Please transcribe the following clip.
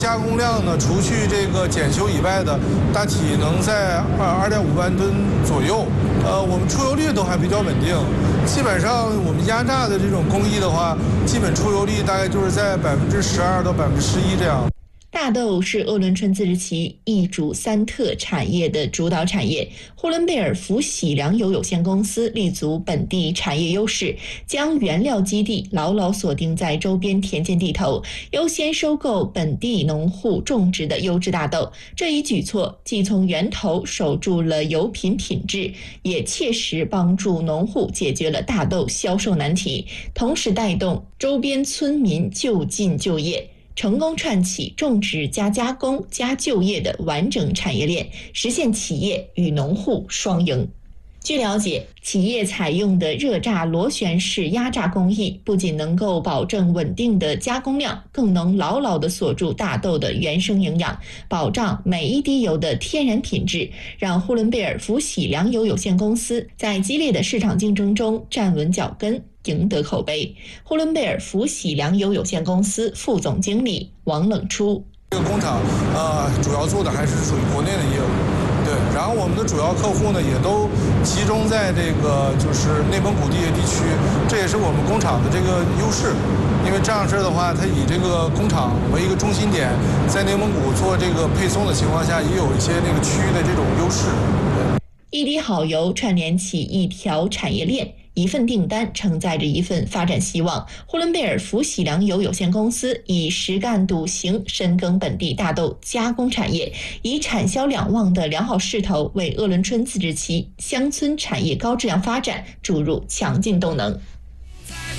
加工量呢，除去这个检修以外的，大体能在2.5万吨左右。我们出油率都还比较稳定，基本上我们压榨的这种工艺的话，基本出油率大概就是在12%到11%这样。 大豆是鄂伦春自治旗一主三特产业的主导产业，呼伦贝尔福喜粮油有限公司立足本地产业优势，将原料基地牢牢锁定在周边田间地头，优先收购本地农户种植的优质大豆。这一举措既从源头守住了油品品质，也切实帮助农户解决了大豆销售难题，同时带动周边村民就近就业，成功串起种植加加工加就业的完整产业链，实现企业与农户双赢。据了解，企业采用的热轧螺旋式压榨工艺不仅能够保证稳定的加工量，更能牢牢地锁住大豆的原生营养，保障每一滴油的天然品质，让呼伦贝尔福喜粮油有限公司在激烈的市场竞争中站稳脚跟，赢得口碑。呼伦贝尔福喜粮油有限公司副总经理王冷初： 这个工厂主要做的还是属于国内的业务。对，然后我们的主要客户呢，也都集中在这个就是内蒙古地区，这也是我们工厂的这个优势。因为这样式的话，它以这个工厂为一个中心点，在内蒙古做这个配送的情况下，也有一些那个区域的这种优势。 一滴好油串联起一条产业链，一份订单承载着一份发展希望。呼伦贝尔福喜粮油有限公司以实干笃行深耕本地大豆加工产业，以产销两旺的良好势头，为鄂伦春自治旗乡村产业高质量发展注入强劲动能。